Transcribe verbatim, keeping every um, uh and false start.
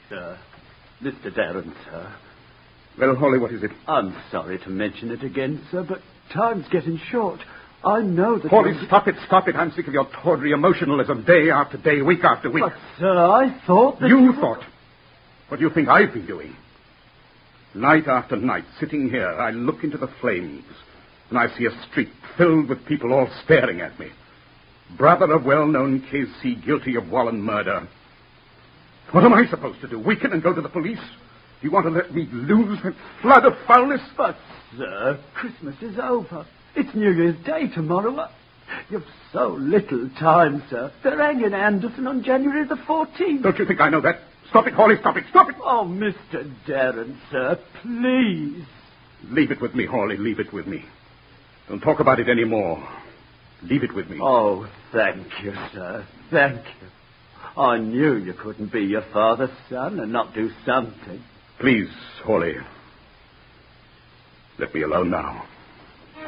Sir. Mister Darren, sir. Well, Hawley, what is it? I'm sorry to mention it again, sir, but time's getting short. I know that... Hawley, stop it, stop it. I'm sick of your tawdry emotionalism day after day, week after week. But, sir, I thought that... You, you thought? What do you think I've been doing? Night after night, sitting here, I look into the flames, and I see a street filled with people all staring at me. Brother of well-known K C guilty of Wallen murder. What am I supposed to do? Weaken and go to the police? You want to let me lose that flood of foulness? But, sir, Christmas is over. It's New Year's Day tomorrow. You've so little time, sir. They're hanging Anderson on January the fourteenth. Don't you think I know that? Stop it, Hawley, stop it, stop it! Oh, Mister Darren, sir, please. Leave it with me, Hawley, leave it with me. Don't talk about it anymore. Leave it with me. Oh, thank you, sir, thank you. I knew you couldn't be your father's son and not do something. Please, Hawley. Let me alone now.